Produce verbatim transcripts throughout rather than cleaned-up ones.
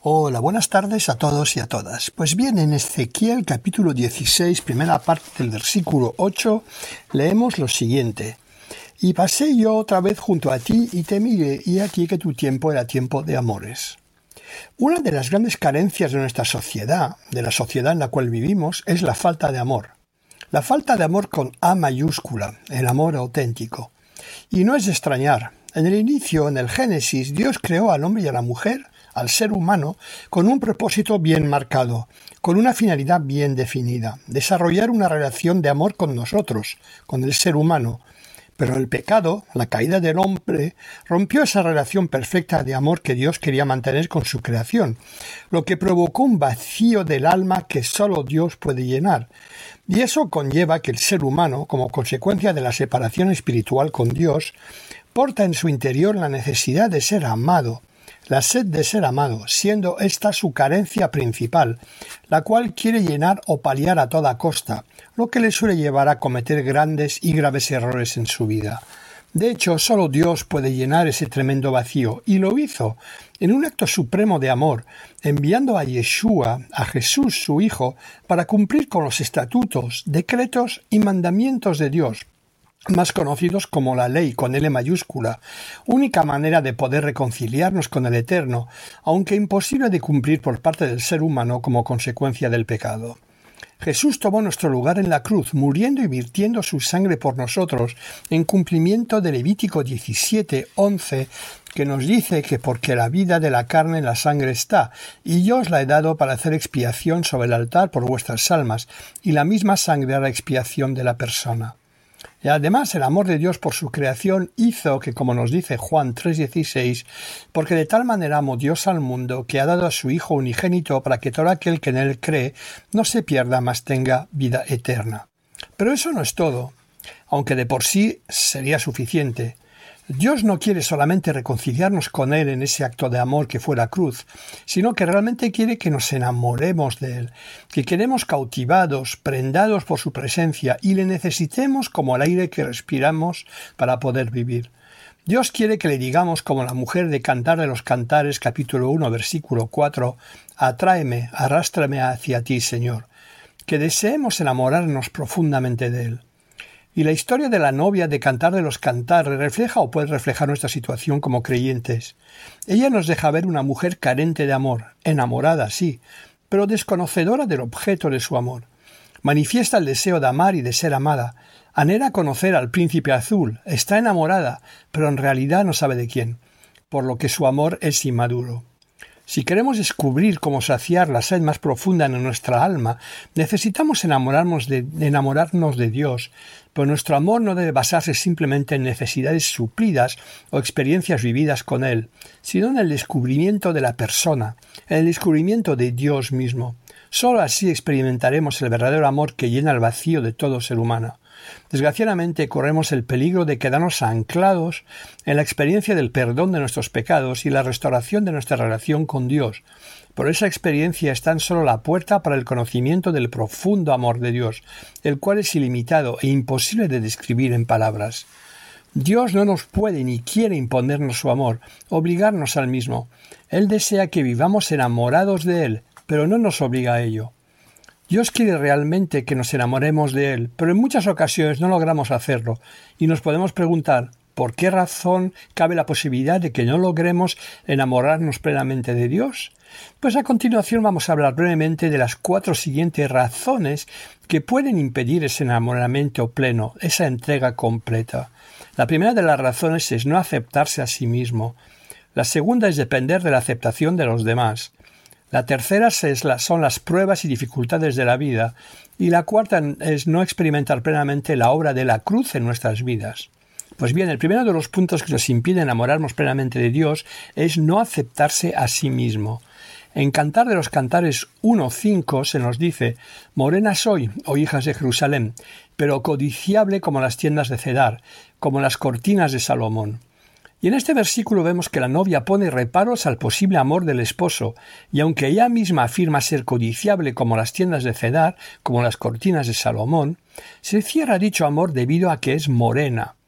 Hola, buenas tardes a todos y a todas. Pues bien, en Ezequiel capítulo dieciséis, primera parte del versículo ocho, leemos lo siguiente. Y pasé yo otra vez junto a ti y te miré, y aquí que tu tiempo era tiempo de amores. Una de las grandes carencias de nuestra sociedad, de la sociedad en la cual vivimos, es la falta de amor. La falta de amor con A mayúscula, el amor auténtico. Y no es de extrañar. En el inicio, en el Génesis, Dios creó al hombre y a la mujer, al ser humano, con un propósito bien marcado, con una finalidad bien definida, desarrollar una relación de amor con nosotros, con el ser humano. Pero el pecado, la caída del hombre, rompió esa relación perfecta de amor que Dios quería mantener con su creación, lo que provocó un vacío del alma que solo Dios puede llenar. Y eso conlleva que el ser humano, como consecuencia de la separación espiritual con Dios, porta en su interior la necesidad de ser amado, la sed de ser amado, siendo esta su carencia principal, la cual quiere llenar o paliar a toda costa, lo que le suele llevar a cometer grandes y graves errores en su vida. De hecho, solo Dios puede llenar ese tremendo vacío, y lo hizo en un acto supremo de amor, enviando a Yeshua, a Jesús su Hijo, para cumplir con los estatutos, decretos y mandamientos de Dios, más conocidos como la ley con L mayúscula, única manera de poder reconciliarnos con el Eterno, aunque imposible de cumplir por parte del ser humano como consecuencia del pecado. Jesús tomó nuestro lugar en la cruz, muriendo y virtiendo su sangre por nosotros, en cumplimiento de Levítico diecisiete once, que nos dice que porque la vida de la carne en la sangre está, y yo os la he dado para hacer expiación sobre el altar por vuestras almas, y la misma sangre hará expiación de la persona. Y además el amor de Dios por su creación hizo que, como nos dice Juan tres dieciséis, porque de tal manera amó Dios al mundo que ha dado a su Hijo unigénito para que todo aquel que en él cree no se pierda, mas tenga vida eterna. Pero eso no es todo, aunque de por sí sería suficiente. Dios no quiere solamente reconciliarnos con Él en ese acto de amor que fue la cruz, sino que realmente quiere que nos enamoremos de Él, que quedemos cautivados, prendados por su presencia y le necesitemos como el aire que respiramos para poder vivir. Dios quiere que le digamos como la mujer de Cantar de los Cantares, capítulo uno, versículo cuatro, «Atráeme, arrástrame hacia ti, Señor», que deseemos enamorarnos profundamente de Él. Y la historia de la novia de Cantar de los Cantares refleja o puede reflejar nuestra situación como creyentes. Ella nos deja ver una mujer carente de amor, enamorada, sí, pero desconocedora del objeto de su amor. Manifiesta el deseo de amar y de ser amada. Anhela conocer al príncipe azul, está enamorada, pero en realidad no sabe de quién, por lo que su amor es inmaduro. Si queremos descubrir cómo saciar la sed más profunda en nuestra alma, necesitamos enamorarnos de, enamorarnos de Dios, pero nuestro amor no debe basarse simplemente en necesidades suplidas o experiencias vividas con Él, sino en el descubrimiento de la persona, en el descubrimiento de Dios mismo. Solo así experimentaremos el verdadero amor que llena el vacío de todo ser humano. Desgraciadamente corremos el peligro de quedarnos anclados en la experiencia del perdón de nuestros pecados y la restauración de nuestra relación con Dios. Por esa experiencia es tan solo la puerta para el conocimiento del profundo amor de Dios, el cual es ilimitado e imposible de describir en palabras. Dios no nos puede ni quiere imponernos su amor, obligarnos al mismo. Él desea que vivamos enamorados de Él, pero no nos obliga a ello. Dios quiere realmente que nos enamoremos de Él, pero en muchas ocasiones no logramos hacerlo, y nos podemos preguntar, ¿por qué razón cabe la posibilidad de que no logremos enamorarnos plenamente de Dios? Pues a continuación vamos a hablar brevemente de las cuatro siguientes razones que pueden impedir ese enamoramiento pleno, esa entrega completa. La primera de las razones es no aceptarse a sí mismo. La segunda es depender de la aceptación de los demás. La tercera son las pruebas y dificultades de la vida, y la cuarta es no experimentar plenamente la obra de la cruz en nuestras vidas. Pues bien, el primero de los puntos que nos impide enamorarnos plenamente de Dios es no aceptarse a sí mismo. En Cantar de los Cantares uno cinco se nos dice: «Morena soy, oh hijas de Jerusalén, pero codiciable como las tiendas de Cedar, como las cortinas de Salomón». Y en este versículo vemos que la novia pone reparos al posible amor del esposo, y aunque ella misma afirma ser codiciable como las tiendas de Cedar, como las cortinas de Salomón, se cierra dicho amor debido a que es morena.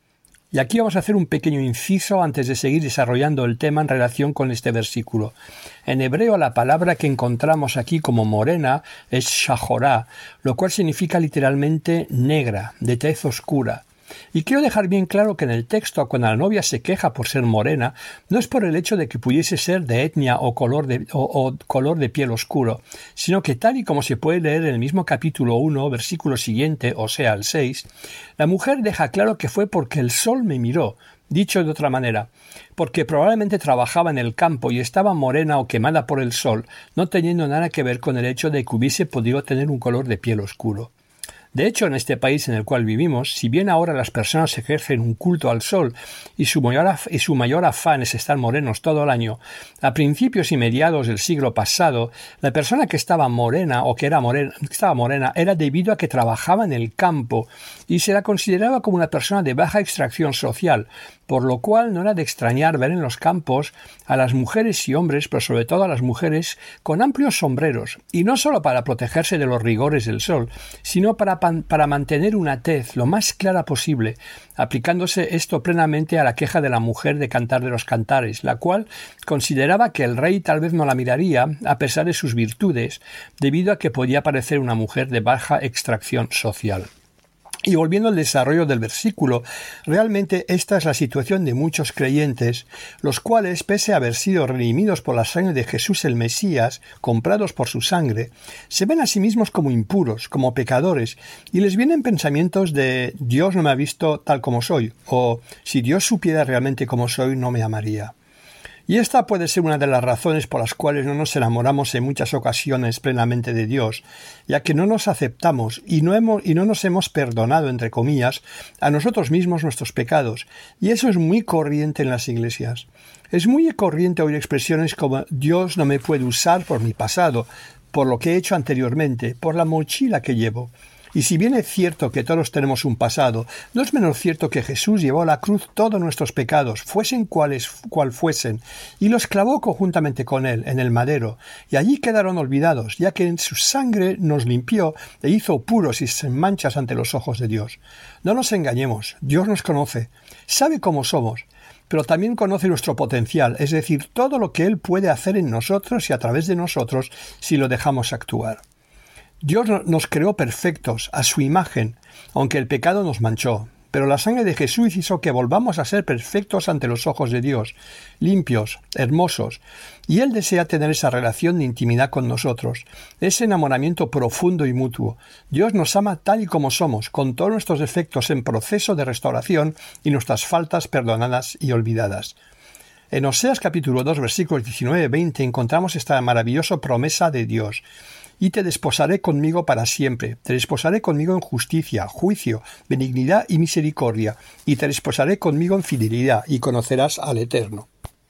Y aquí vamos a hacer un pequeño inciso antes de seguir desarrollando el tema en relación con este versículo. En hebreo la palabra que encontramos aquí como morena es shahorá, lo cual significa literalmente negra, de tez oscura. Y quiero dejar bien claro que en el texto, cuando la novia se queja por ser morena, no es por el hecho de que pudiese ser de etnia o color de, o, o color de piel oscuro, sino que tal y como se puede leer en el mismo capítulo uno, versículo siguiente, o sea, el seis, la mujer deja claro que fue porque el sol me miró, dicho de otra manera, porque probablemente trabajaba en el campo y estaba morena o quemada por el sol, no teniendo nada que ver con el hecho de que hubiese podido tener un color de piel oscuro. De hecho, en este país en el cual vivimos, si bien ahora las personas ejercen un culto al sol y su mayor, af- y su mayor afán es estar morenos todo el año, a principios y mediados del siglo pasado, la persona que estaba morena o que era morena, que estaba morena era debido a que trabajaba en el campo y se la consideraba como una persona de baja extracción social, por lo cual no era de extrañar ver en los campos a las mujeres y hombres, pero sobre todo a las mujeres, con amplios sombreros, y no solo para protegerse de los rigores del sol, sino para, para mantener una tez lo más clara posible, aplicándose esto plenamente a la queja de la mujer de Cantar de los Cantares, la cual consideraba que el rey tal vez no la miraría a pesar de sus virtudes, debido a que podía parecer una mujer de baja extracción social. Y volviendo al desarrollo del versículo, realmente esta es la situación de muchos creyentes, los cuales, pese a haber sido redimidos por la sangre de Jesús el Mesías, comprados por su sangre, se ven a sí mismos como impuros, como pecadores, y les vienen pensamientos de Dios no me ha visto tal como soy, o si Dios supiera realmente cómo soy, no me amaría. Y esta puede ser una de las razones por las cuales no nos enamoramos en muchas ocasiones plenamente de Dios, ya que no nos aceptamos y no, hemos, y no nos hemos perdonado, entre comillas, a nosotros mismos nuestros pecados, y eso es muy corriente en las iglesias. Es muy corriente oír expresiones como Dios no me puede usar por mi pasado, por lo que he hecho anteriormente, por la mochila que llevo. Y si bien es cierto que todos tenemos un pasado, no es menos cierto que Jesús llevó a la cruz todos nuestros pecados, fuesen cuales cual fuesen, y los clavó conjuntamente con él en el madero, y allí quedaron olvidados, ya que en su sangre nos limpió e hizo puros y sin manchas ante los ojos de Dios. No nos engañemos, Dios nos conoce, sabe cómo somos, pero también conoce nuestro potencial, es decir, todo lo que Él puede hacer en nosotros y a través de nosotros si lo dejamos actuar. Dios nos creó perfectos, a su imagen, aunque el pecado nos manchó. Pero la sangre de Jesús hizo que volvamos a ser perfectos ante los ojos de Dios, limpios, hermosos. Y Él desea tener esa relación de intimidad con nosotros, ese enamoramiento profundo y mutuo. Dios nos ama tal y como somos, con todos nuestros defectos en proceso de restauración y nuestras faltas perdonadas y olvidadas. En Oseas capítulo dos, versículos diecinueve a veinte encontramos esta maravillosa promesa de Dios. Y te desposaré conmigo para siempre, te desposaré conmigo en justicia, juicio, benignidad y misericordia, y te desposaré conmigo en fidelidad, y conocerás al Eterno.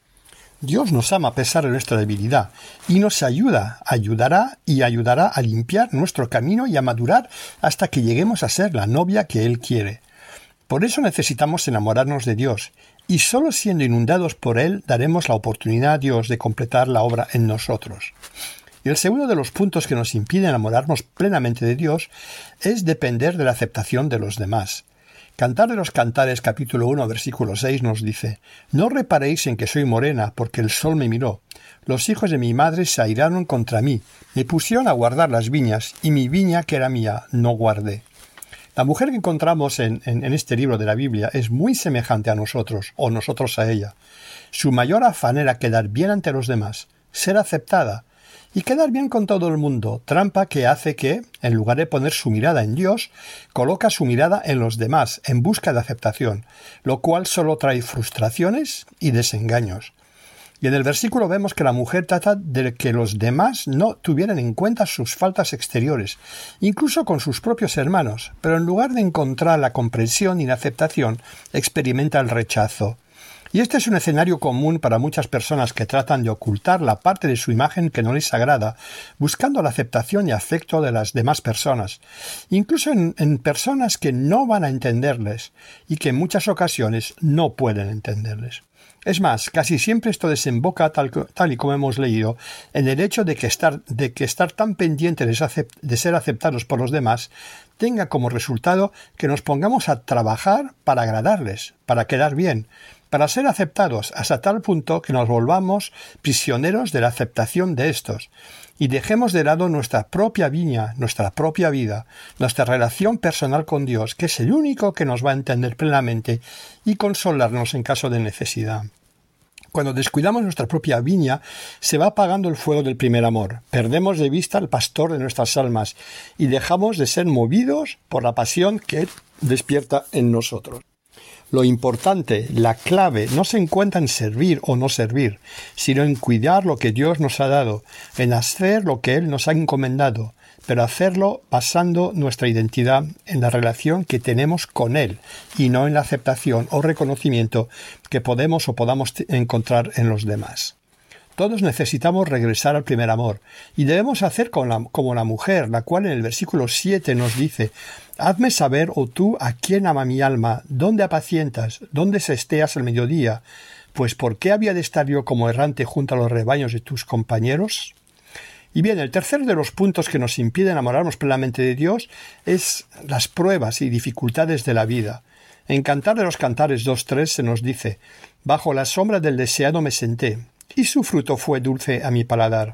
Dios nos ama a pesar de nuestra debilidad, y nos ayuda, ayudará y ayudará a limpiar nuestro camino y a madurar hasta que lleguemos a ser la novia que Él quiere. Por eso necesitamos enamorarnos de Dios, y solo siendo inundados por Él daremos la oportunidad a Dios de completar la obra en nosotros. Y el segundo de los puntos que nos impide enamorarnos plenamente de Dios es depender de la aceptación de los demás. Cantar de los Cantares capítulo uno versículo seis nos dice: «No reparéis en que soy morena, porque el sol me miró. Los hijos de mi madre se airaron contra mí, me pusieron a guardar las viñas, y mi viña, que era mía, no guardé». La mujer que encontramos en, en, en este libro de la Biblia es muy semejante a nosotros, o nosotros a ella. Su mayor afán era quedar bien ante los demás, ser aceptada, y quedar bien con todo el mundo, trampa que hace que, en lugar de poner su mirada en Dios, coloca su mirada en los demás, en busca de aceptación, lo cual solo trae frustraciones y desengaños. Y en el versículo vemos que la mujer trata de que los demás no tuvieran en cuenta sus faltas exteriores, incluso con sus propios hermanos, pero en lugar de encontrar la comprensión y la aceptación, experimenta el rechazo. Y este es un escenario común para muchas personas que tratan de ocultar la parte de su imagen que no les agrada, buscando la aceptación y afecto de las demás personas, incluso en, en personas que no van a entenderles y que en muchas ocasiones no pueden entenderles. Es más, casi siempre esto desemboca, tal, tal y como hemos leído, en el hecho de que estar, de que estar tan pendiente de, acept, de ser aceptados por los demás tenga como resultado que nos pongamos a trabajar para agradarles, para quedar bien, para ser aceptados hasta tal punto que nos volvamos prisioneros de la aceptación de estos y dejemos de lado nuestra propia viña, nuestra propia vida, nuestra relación personal con Dios, que es el único que nos va a entender plenamente y consolarnos en caso de necesidad. Cuando descuidamos nuestra propia viña, se va apagando el fuego del primer amor, perdemos de vista al pastor de nuestras almas y dejamos de ser movidos por la pasión que Él despierta en nosotros. Lo importante, la clave, no se encuentra en servir o no servir, sino en cuidar lo que Dios nos ha dado, en hacer lo que Él nos ha encomendado, pero hacerlo basando nuestra identidad en la relación que tenemos con Él y no en la aceptación o reconocimiento que podemos o podamos encontrar en los demás. Todos necesitamos regresar al primer amor, y debemos hacer como la, como la mujer, la cual en el versículo siete nos dice: «Hazme saber, oh tú, a quién ama mi alma, dónde apacientas, dónde sesteas al mediodía, pues ¿por qué había de estar yo como errante junto a los rebaños de tus compañeros?». Y bien, el tercero de los puntos que nos impide enamorarnos plenamente de Dios es las pruebas y dificultades de la vida. En Cantar de los Cantares dos tres se nos dice: «Bajo la sombra del deseado me senté, y su fruto fue dulce a mi paladar».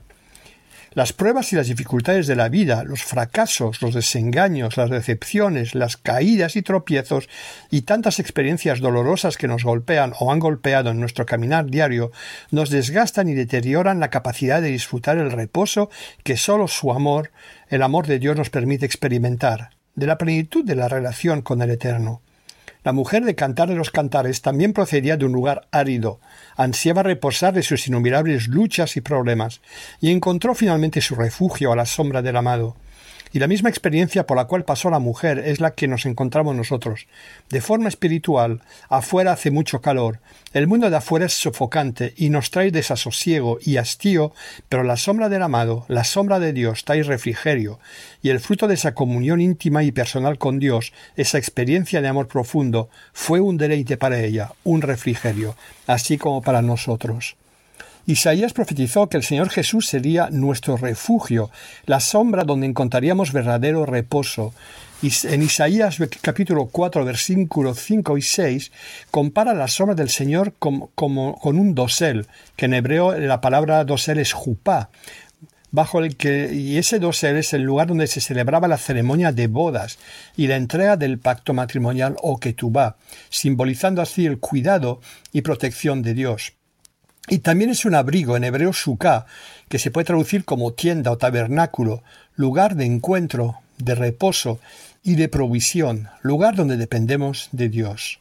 Las pruebas y las dificultades de la vida, los fracasos, los desengaños, las decepciones, las caídas y tropiezos y tantas experiencias dolorosas que nos golpean o han golpeado en nuestro caminar diario, nos desgastan y deterioran la capacidad de disfrutar el reposo que solo su amor, el amor de Dios, nos permite experimentar, de la plenitud de la relación con el Eterno. La mujer de Cantar de los Cantares también procedía de un lugar árido, ansiaba reposar de sus innumerables luchas y problemas, y encontró finalmente su refugio a la sombra del amado. Y la misma experiencia por la cual pasó la mujer es la que nos encontramos nosotros. De forma espiritual, afuera hace mucho calor, el mundo de afuera es sofocante y nos trae desasosiego y hastío, pero la sombra del amado, la sombra de Dios, trae refrigerio, y el fruto de esa comunión íntima y personal con Dios, esa experiencia de amor profundo, fue un deleite para ella, un refrigerio, así como para nosotros. Isaías profetizó que el Señor Jesús sería nuestro refugio, la sombra donde encontraríamos verdadero reposo. Y en Isaías capítulo cuatro, versículos cinco y seis, compara la sombra del Señor como, como, con un dosel, que en hebreo la palabra dosel es jupá, bajo el que, y ese dosel es el lugar donde se celebraba la ceremonia de bodas y la entrega del pacto matrimonial o ketubá, simbolizando así el cuidado y protección de Dios. Y también es un abrigo, en hebreo suká, que se puede traducir como tienda o tabernáculo, lugar de encuentro, de reposo y de provisión, lugar donde dependemos de Dios.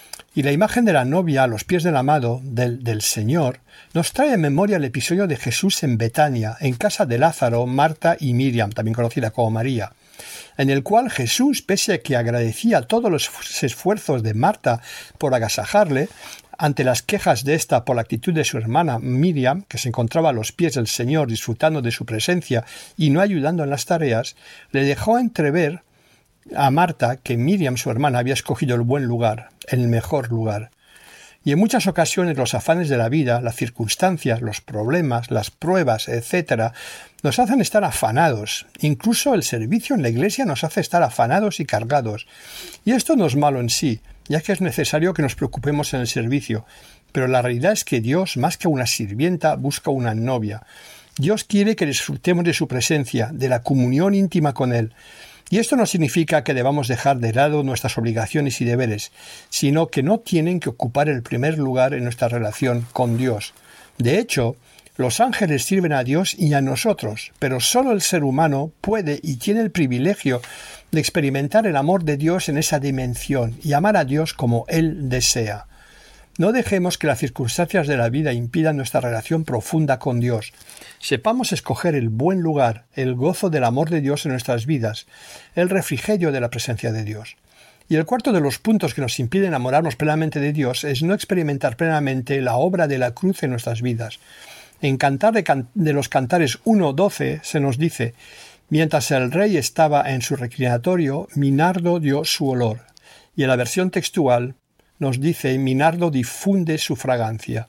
Y la imagen de la novia a los pies del amado, del, del Señor, nos trae en memoria el episodio de Jesús en Betania, en casa de Lázaro, Marta y Miriam, también conocida como María, en el cual Jesús, pese a que agradecía todos los esfuerzos de Marta por agasajarle, ante las quejas de ésta por la actitud de su hermana Miriam, que se encontraba a los pies del Señor disfrutando de su presencia y no ayudando en las tareas, le dejó entrever a Marta que Miriam, su hermana, había escogido el buen lugar, el mejor lugar. Y en muchas ocasiones los afanes de la vida, las circunstancias, los problemas, las pruebas, etcétera, nos hacen estar afanados. Incluso el servicio en la iglesia nos hace estar afanados y cargados. Y esto no es malo en sí, ya que es necesario que nos preocupemos en el servicio. Pero la realidad es que Dios, más que una sirvienta, busca una novia. Dios quiere que disfrutemos de su presencia, de la comunión íntima con Él. Y esto no significa que debamos dejar de lado nuestras obligaciones y deberes, sino que no tienen que ocupar el primer lugar en nuestra relación con Dios. De hecho, los ángeles sirven a Dios y a nosotros, pero solo el ser humano puede y tiene el privilegio de experimentar el amor de Dios en esa dimensión y amar a Dios como Él desea. No dejemos que las circunstancias de la vida impidan nuestra relación profunda con Dios. Sepamos escoger el buen lugar, el gozo del amor de Dios en nuestras vidas, el refrigerio de la presencia de Dios. Y el cuarto de los puntos que nos impide enamorarnos plenamente de Dios es no experimentar plenamente la obra de la cruz en nuestras vidas. En Cantar de, can- de los Cantares uno doce se nos dice: «Mientras el rey estaba en su reclinatorio, mi nardo dio su olor». Y en la versión textual nos dice, mi nardo difunde su fragancia.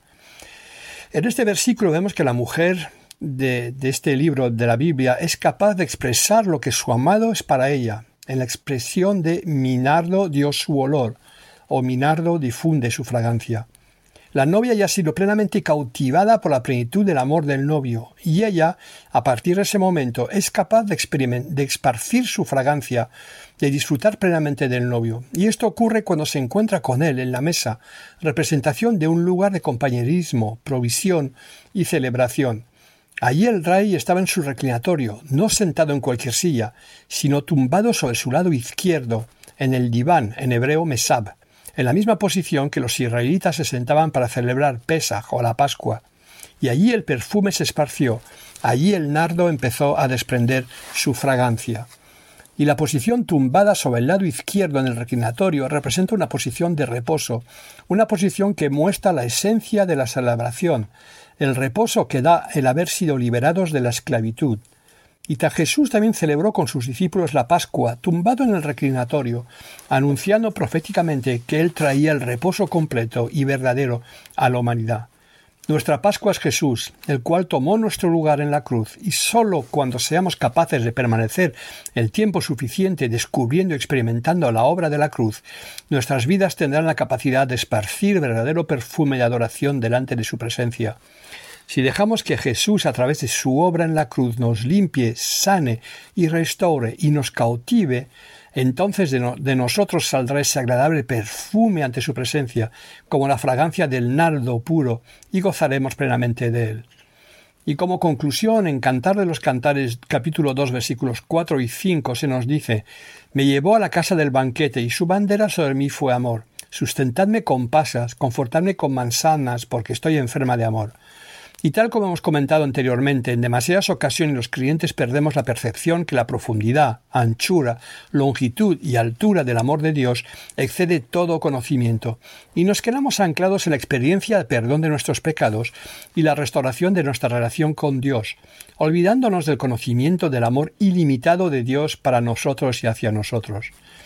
En este versículo vemos que la mujer de, de este libro de la Biblia es capaz de expresar lo que su amado es para ella, en la expresión de mi nardo dio su olor, o mi nardo difunde su fragancia. La novia ya ha sido plenamente cautivada por la plenitud del amor del novio, y ella, a partir de ese momento, es capaz de, de esparcir su fragancia, de disfrutar plenamente del novio. Y esto ocurre cuando se encuentra con él en la mesa, representación de un lugar de compañerismo, provisión y celebración. Allí el rey estaba en su reclinatorio, no sentado en cualquier silla, sino tumbado sobre su lado izquierdo, en el diván, en hebreo mesab, en la misma posición que los israelitas se sentaban para celebrar Pesaj o la Pascua. Y allí el perfume se esparció, allí el nardo empezó a desprender su fragancia. Y la posición tumbada sobre el lado izquierdo en el reclinatorio representa una posición de reposo, una posición que muestra la esencia de la celebración, el reposo que da el haber sido liberados de la esclavitud. Y Jesús también celebró con sus discípulos la Pascua, tumbado en el reclinatorio, anunciando proféticamente que Él traía el reposo completo y verdadero a la humanidad. Nuestra Pascua es Jesús, el cual tomó nuestro lugar en la cruz, y sólo cuando seamos capaces de permanecer el tiempo suficiente descubriendo y experimentando la obra de la cruz, nuestras vidas tendrán la capacidad de esparcir verdadero perfume de adoración delante de su presencia. Si dejamos que Jesús, a través de su obra en la cruz, nos limpie, sane y restaure y nos cautive, entonces de, no, de nosotros saldrá ese agradable perfume ante su presencia, como la fragancia del nardo puro, y gozaremos plenamente de él. Y como conclusión, en Cantar de los Cantares, capítulo dos, versículos cuatro y cinco, se nos dice: «Me llevó a la casa del banquete, y su bandera sobre mí fue amor. Sustentadme con pasas, confortadme con manzanas, porque estoy enferma de amor». Y tal como hemos comentado anteriormente, en demasiadas ocasiones los creyentes perdemos la percepción que la profundidad, anchura, longitud y altura del amor de Dios excede todo conocimiento, y nos quedamos anclados en la experiencia de perdón de nuestros pecados y la restauración de nuestra relación con Dios, olvidándonos del conocimiento del amor ilimitado de Dios para nosotros y hacia nosotros.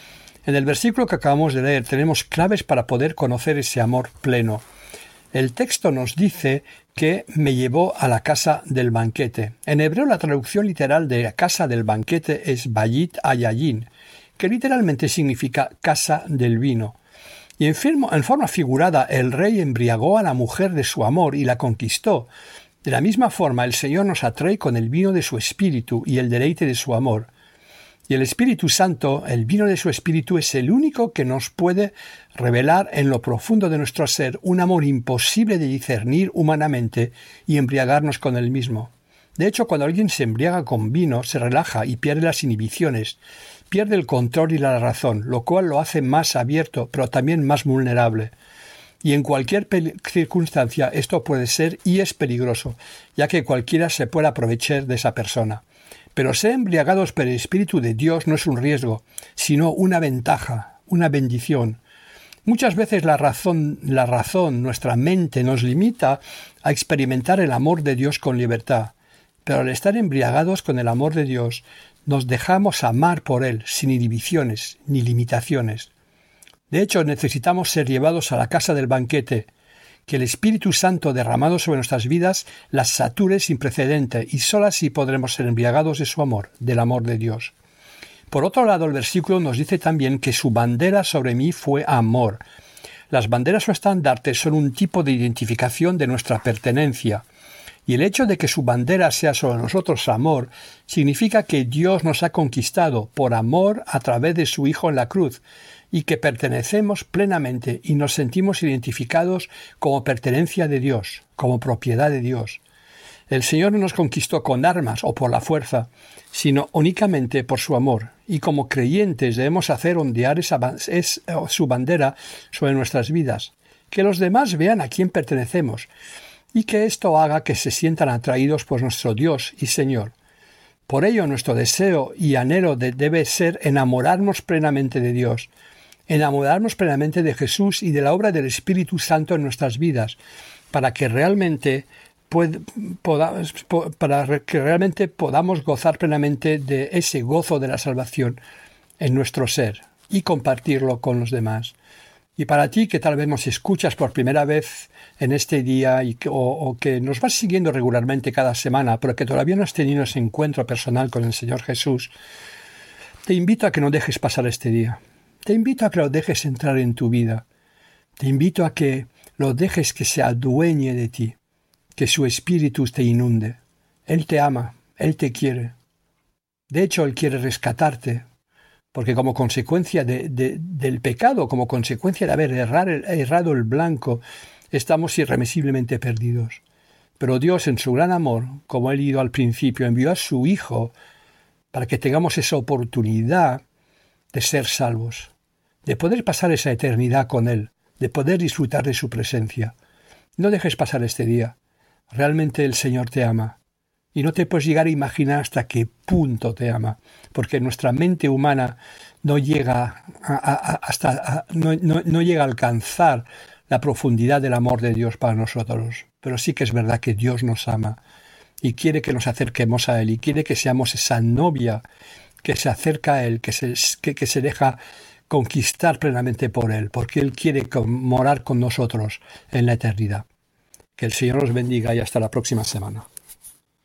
En el versículo que acabamos de leer tenemos claves para poder conocer ese amor pleno. El texto nos dice que me llevó a la casa del banquete. En hebreo la traducción literal de casa del banquete es Bayit Hayayin, que literalmente significa casa del vino. Y en, firmo, en forma figurada el rey embriagó a la mujer de su amor y la conquistó. De la misma forma el Señor nos atrae con el vino de su espíritu y el deleite de su amor. Y el Espíritu Santo, el vino de su Espíritu, es el único que nos puede revelar en lo profundo de nuestro ser un amor imposible de discernir humanamente y embriagarnos con el mismo. De hecho, cuando alguien se embriaga con vino, se relaja y pierde las inhibiciones, pierde el control y la razón, lo cual lo hace más abierto, pero también más vulnerable. Y en cualquier circunstancia esto puede ser y es peligroso, ya que cualquiera se puede aprovechar de esa persona. Pero ser embriagados por el Espíritu de Dios no es un riesgo, sino una ventaja, una bendición. Muchas veces la razón, la razón, nuestra mente nos limita a experimentar el amor de Dios con libertad, pero al estar embriagados con el amor de Dios, nos dejamos amar por Él sin inhibiciones ni limitaciones. De hecho, necesitamos ser llevados a la casa del banquete, que el Espíritu Santo derramado sobre nuestras vidas las sature sin precedente, y sólo así podremos ser embriagados de su amor, del amor de Dios. Por otro lado, el versículo nos dice también que su bandera sobre mí fue amor. Las banderas o estandartes son un tipo de identificación de nuestra pertenencia, y el hecho de que su bandera sea sobre nosotros amor significa que Dios nos ha conquistado por amor a través de su Hijo en la cruz, y que pertenecemos plenamente y nos sentimos identificados como pertenencia de Dios, como propiedad de Dios. El Señor no nos conquistó con armas o por la fuerza, sino únicamente por su amor, y como creyentes debemos hacer ondear esa, es, su bandera sobre nuestras vidas, que los demás vean a quién pertenecemos, y que esto haga que se sientan atraídos por nuestro Dios y Señor. Por ello, nuestro deseo y anhelo de, debe ser enamorarnos plenamente de Dios, enamorarnos plenamente de Jesús y de la obra del Espíritu Santo en nuestras vidas, para que realmente pued, poda, para que realmente podamos gozar plenamente de ese gozo de la salvación en nuestro ser y compartirlo con los demás. Y para ti que tal vez nos escuchas por primera vez en este día y que, o, o que nos vas siguiendo regularmente cada semana, pero que todavía no has tenido ese encuentro personal con el Señor Jesús, te invito a que no dejes pasar este día. Te invito a que lo dejes entrar en tu vida. Te invito a que lo dejes que se adueñe de ti, que su espíritu te inunde. Él te ama, Él te quiere. De hecho, Él quiere rescatarte, porque como consecuencia de, de, del pecado, como consecuencia de haber errar, errado el blanco, estamos irremisiblemente perdidos. Pero Dios, en su gran amor, como he leído al principio, envió a su Hijo para que tengamos esa oportunidad de ser salvos, de poder pasar esa eternidad con Él, de poder disfrutar de su presencia. No dejes pasar este día. Realmente el Señor te ama. Y no te puedes llegar a imaginar hasta qué punto te ama, porque nuestra mente humana no llega a, a, a, hasta a, no, no, no llega a alcanzar la profundidad del amor de Dios para nosotros. Pero sí que es verdad que Dios nos ama y quiere que nos acerquemos a Él y quiere que seamos esa novia que se acerca a Él, que se, que, que se deja conquistar plenamente por Él, porque Él quiere morar con nosotros en la eternidad. Que el Señor os bendiga y hasta la próxima semana.